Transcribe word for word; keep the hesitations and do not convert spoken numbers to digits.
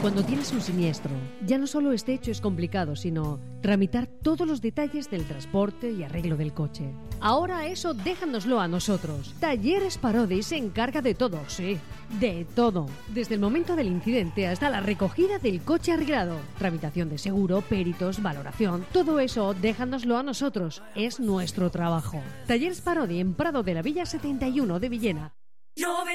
Cuando tienes un siniestro, ya no solo este hecho es complicado, sino tramitar todos los detalles del transporte y arreglo del coche. Ahora eso déjanoslo a nosotros. Talleres Parodi se encarga de todo, sí, de todo. Desde el momento del incidente hasta la recogida del coche arreglado. Tramitación de seguro, peritos, valoración, todo eso déjanoslo a nosotros. Es nuestro trabajo. Talleres Parodi en Prado de la Villa setenta y uno de Villena.